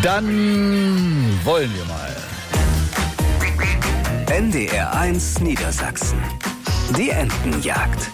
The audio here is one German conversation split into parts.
Dann wollen wir mal. NDR 1 Niedersachsen. Die Entenjagd.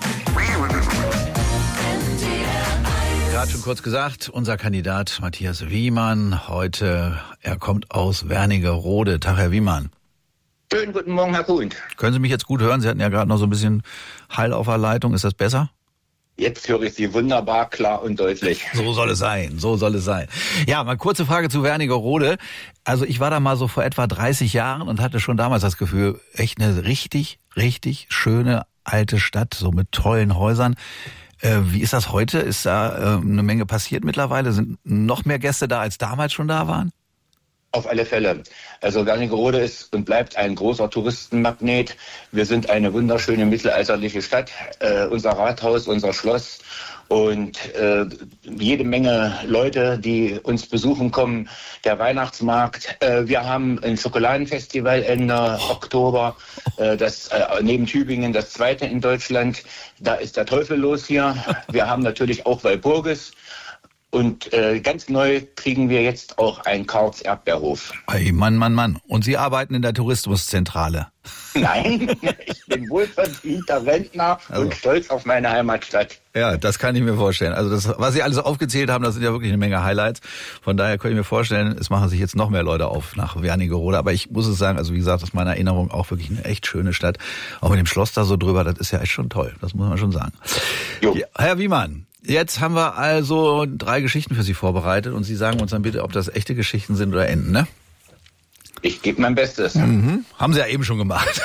Gerade schon kurz gesagt, unser Kandidat Matthias Wiemann heute, er kommt aus Wernigerode. Tag, Herr Wiemann. Schönen guten Morgen, Herr Kuhn. Können Sie mich jetzt gut hören? Sie hatten ja gerade noch so ein bisschen Hall auf der Leitung. Ist das besser? Jetzt höre ich Sie wunderbar, klar und deutlich. So soll es sein, so soll es sein. Ja, mal kurze Frage zu Wernigerode. Also ich war da mal so vor etwa 30 Jahren und hatte schon damals das Gefühl, echt eine richtig, richtig schöne alte Stadt, so mit tollen Häusern. Wie ist das heute? Ist da eine Menge passiert mittlerweile? Sind noch mehr Gäste da, als damals schon da waren? Auf alle Fälle. Also Wernigerode ist und bleibt ein großer Touristenmagnet. Wir sind eine wunderschöne mittelalterliche Stadt. Unser Rathaus, unser Schloss und jede Menge Leute, die uns besuchen kommen. Der Weihnachtsmarkt. Wir haben ein Schokoladenfestival Ende Oktober. Das neben Tübingen das zweite in Deutschland. Da ist der Teufel los hier. Wir haben natürlich auch Walpurgis. Und ganz neu kriegen wir jetzt auch einen Karls Erdbeerhof. Hey, Mann. Und Sie arbeiten in der Tourismuszentrale? Nein, ich bin wohlverdienter Rentner und stolz auf meine Heimatstadt. Ja, das kann ich mir vorstellen. Also das, was Sie alles aufgezählt haben, das sind ja wirklich eine Menge Highlights. Von daher kann ich mir vorstellen, es machen sich jetzt noch mehr Leute auf nach Wernigerode. Aber ich muss es sagen, also wie gesagt, aus meiner Erinnerung auch wirklich eine echt schöne Stadt. Auch mit dem Schloss da so drüber, das ist ja echt schon toll. Das muss man schon sagen. Ja, Herr Wiemann. Jetzt haben wir also 3 Geschichten für Sie vorbereitet und Sie sagen uns dann bitte, ob das echte Geschichten sind oder Enten, ne? Ich gebe mein Bestes. Mhm. Haben Sie ja eben schon gemacht.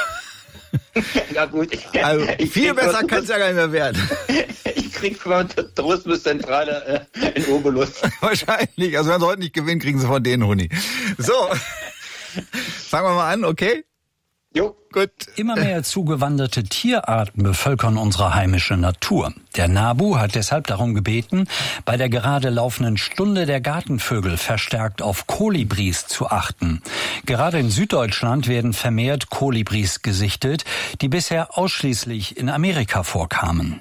Ja gut. Also viel besser kann es ja gar nicht mehr werden. Ich krieg von der Tourismuszentrale in Obolus. Wahrscheinlich. Also wenn Sie heute nicht gewinnen, kriegen Sie von denen Huni. So, fangen wir mal an, okay? Jo. Gut. Immer mehr zugewanderte Tierarten bevölkern unsere heimische Natur. Der NABU hat deshalb darum gebeten, bei der gerade laufenden Stunde der Gartenvögel verstärkt auf Kolibris zu achten. Gerade in Süddeutschland werden vermehrt Kolibris gesichtet, die bisher ausschließlich in Amerika vorkamen.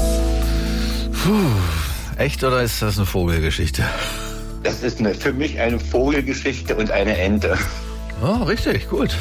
Echt oder ist das eine Vogelgeschichte? Das ist für mich eine Vogelgeschichte und eine Ente. Oh, richtig, gut.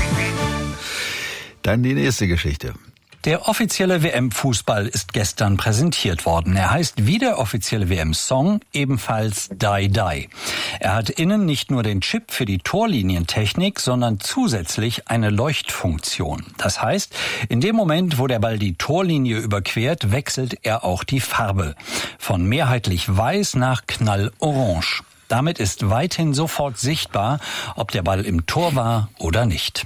Dann die nächste Geschichte. Der offizielle WM-Fußball ist gestern präsentiert worden. Er heißt wie der offizielle WM-Song ebenfalls Die Die. Er hat innen nicht nur den Chip für die Torlinientechnik, sondern zusätzlich eine Leuchtfunktion. Das heißt, in dem Moment, wo der Ball die Torlinie überquert, wechselt er auch die Farbe. Von mehrheitlich weiß nach knallorange. Damit ist weithin sofort sichtbar, ob der Ball im Tor war oder nicht.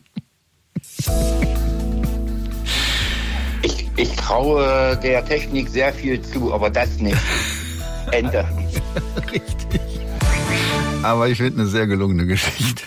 Ich traue der Technik sehr viel zu, aber das nicht. Ende. Richtig. Aber ich finde eine sehr gelungene Geschichte.